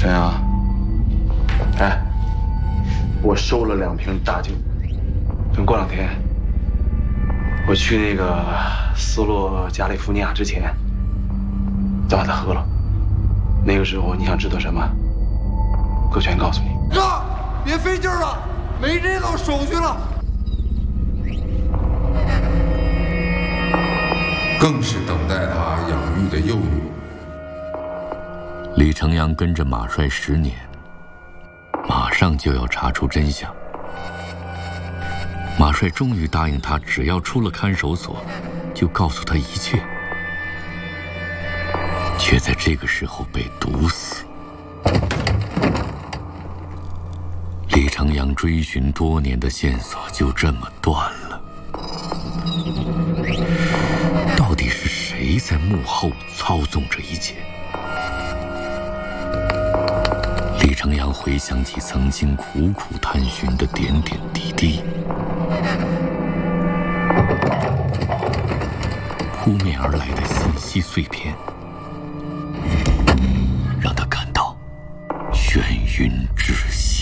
陈阳，哎，我收了2瓶大酒，等过2天我去那个斯洛加利福尼亚之前，再把它喝了。那个时候你想知道什么，我全告诉你。 哥，别费劲了，没这道手续了。 更是等待他养育的幼女。 李成阳跟着马帅10年，马上就要查出真相。马帅终于答应他，只要出了看守所，就告诉他一切，却在这个时候被毒死。李成阳追寻多年的线索就这么断了。到底是谁在幕后操纵着一切？李成阳回想起曾经苦苦探寻的点点滴滴，扑面而来的信息碎片